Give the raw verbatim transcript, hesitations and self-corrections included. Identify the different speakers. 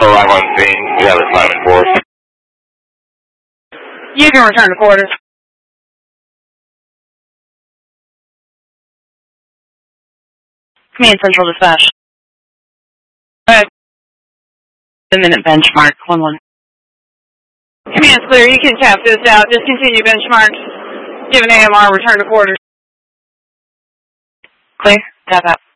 Speaker 1: arrive on scene. You have a assignment for us.
Speaker 2: You can return to quarters. Command Central Dispatch. Alright. The minute benchmark, one one. Command's clear, you can tap this out. Discontinue benchmarks. Give an A M R, return to quarters. Clear, tap out.